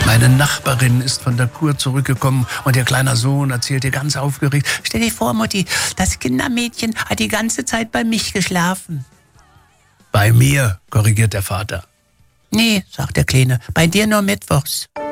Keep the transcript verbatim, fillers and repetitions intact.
Meine Nachbarin ist von der Kur zurückgekommen und ihr kleiner Sohn erzählt ihr ganz aufgeregt: Stell dir vor, Mutti, das Kindermädchen hat die ganze Zeit bei mich geschlafen. Bei mir, korrigiert der Vater. Nee, sagt der Kleine, bei dir nur mittwochs.